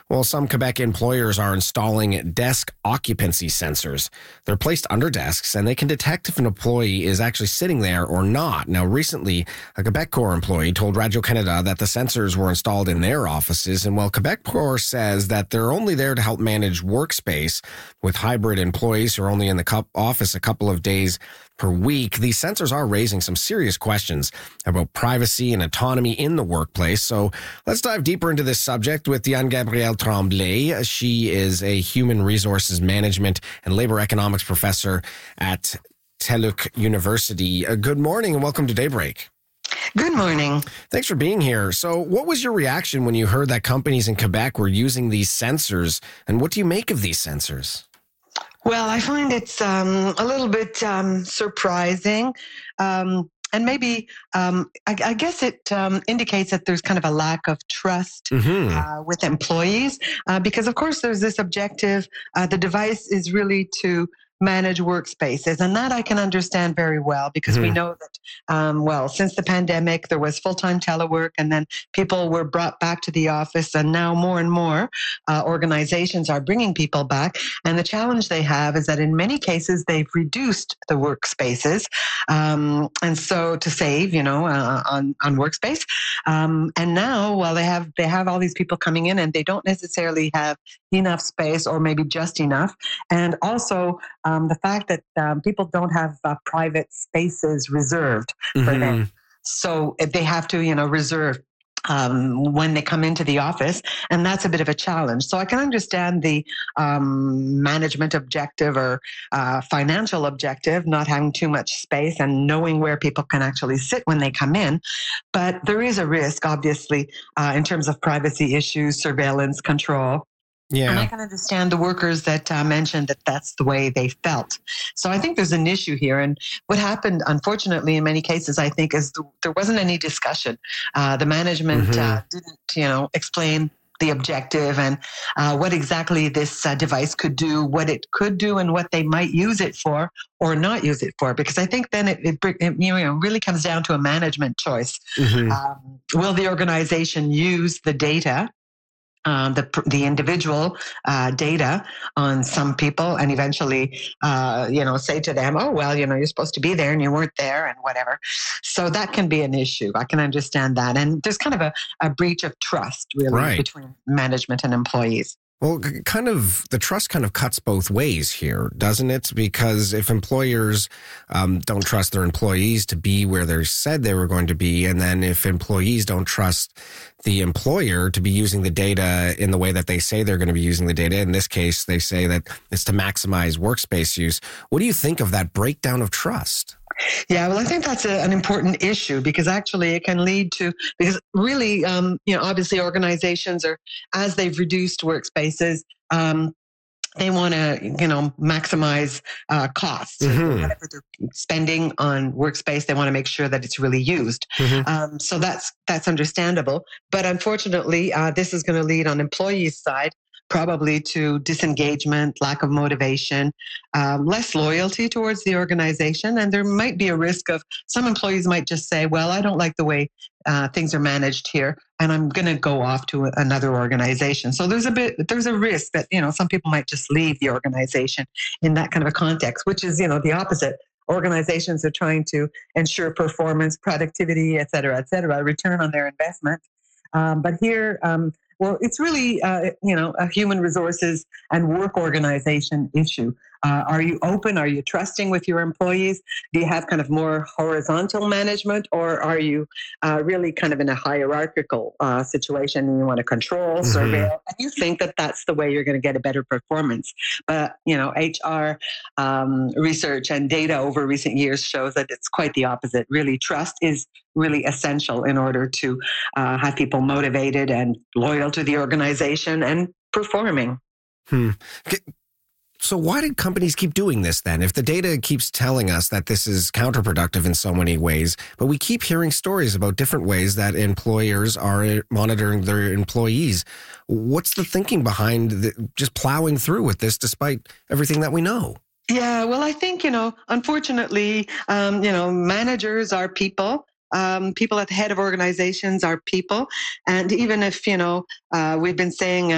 Well, some Quebec employers are installing desk occupancy sensors. They're placed under desks and they can detect if an employee is actually sitting there or not. Now, recently, a Quebecor employee told Radio-Canada that the sensors were installed in their offices. And while Quebecor says that they're only there to help manage workspace with hybrid employees who are only in the office a couple of days per week, these sensors are raising some serious questions about privacy and autonomy in the workplace. So let's dive deeper into this subject with Diane-Gabrielle Tremblay. She is a human resources management and labor economics professor at TELUC University. Good morning and welcome to Daybreak. Good morning. Thanks for being here. So what was your reaction when you heard that companies in Quebec were using these sensors, and what do you make of these sensors? Well, I find it's a little bit surprising. And maybe, I guess it indicates that there's kind of a lack of trust with employees because, of course, there's this objective. The device is really to manage workspaces. And that I can understand very well because we know that, since the pandemic, there was full-time telework and then people were brought back to the office. And now more and more organizations are bringing people back. And the challenge they have is that in many cases, they've reduced the workspaces. And so to save, on workspace. And now, well, they have all these people coming in and they don't necessarily have enough space or maybe just enough. And also, the fact that people don't have private spaces reserved for them. So they have to, reserve when they come into the office, and that's a bit of a challenge. So I can understand the management objective or financial objective, not having too much space and knowing where people can actually sit when they come in. But there is a risk, obviously, in terms of privacy issues, surveillance, control. Yeah. And I can understand the workers that mentioned that that's the way they felt. So I think there's an issue here. And what happened, unfortunately, in many cases, I think, is there wasn't any discussion. The management didn't, explain the objective and what exactly this device could do, what it could do, and what they might use it for or not use it for. Because I think then it really comes down to a management choice. Will the organization use the data? The individual data on some people and eventually, say to them, oh, well, you're supposed to be there and you weren't there and whatever. So that can be an issue. I can understand that. And there's kind of a breach of trust, really, between management and employees. Well, the trust kind of cuts both ways here, doesn't it? Because if employers don't trust their employees to be where they said they were going to be, and then if employees don't trust the employer to be using the data in the way that they say they're going to be using the data, in this case, they say that it's to maximize workspace use. What do you think of that breakdown of trust? Yeah, well, I think that's an important issue because actually it can lead to, because really, obviously organizations as they've reduced workspaces, they want to, maximize costs. Whatever they're spending on workspace, they want to make sure that it's really used. So that's understandable. But unfortunately, this is going to lead on employees' side probably to disengagement, lack of motivation, less loyalty towards the organization. And there might be a risk of some employees might just say, well, I don't like the way things are managed here, and I'm going to go off to another organization. So there's a risk that, some people might just leave the organization in that kind of a context, which is, the opposite. Organizations are trying to ensure performance, productivity, et cetera, return on their investment. But here, it's really, a human resources and work organization issue. Are you open? Are you trusting with your employees? Do you have kind of more horizontal management, or are you really kind of in a hierarchical situation and you want to control, surveil, and you think that that's the way you're going to get a better performance? But, HR research and data over recent years shows that it's quite the opposite. Really, trust is really essential in order to have people motivated and loyal to the organization and performing. So why did companies keep doing this then? If the data keeps telling us that this is counterproductive in so many ways, but we keep hearing stories about different ways that employers are monitoring their employees, what's the thinking behind just plowing through with this despite everything that we know? Yeah, well, I think, unfortunately, managers are people. People at the head of organizations are people. And even if, we've been saying